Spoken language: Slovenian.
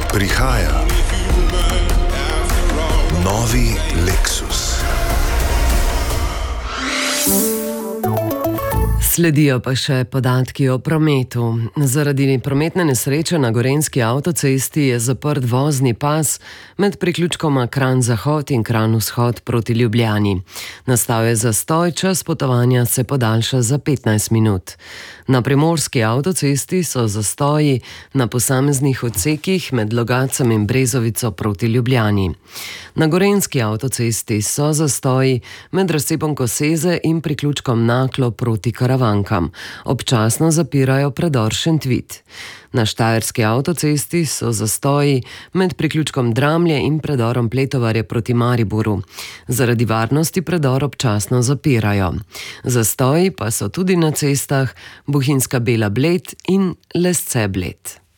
Prihaja novi Lexus. Sledijo pa še podatki o prometu. Zaradi prometne nesreče na gorenjski avtocesti je zaprt vozni pas med priključkoma Kranj-Zahod in Kranj-Vzhod proti Ljubljani. Nastal je zastoj, čas potovanja se podaljša za 15 minut. Na primorski avtocesti so zastoji na posameznih odsekih med Logatcem in Brezovico proti Ljubljani. Na gorenjski avtocesti so zastoji med razcepom Koseze in priključkom Naklo proti Karavankam. Občasno zapirajo predor Šentvid. Na štajerski avtocesti so zastoji med priključkom Dramlje in predorom Pletovarje proti Mariboru. Zaradi varnosti predor občasno zapirajo. Zastoji pa so tudi na cestah Bohinjska Bela Bled in Lesce Bled.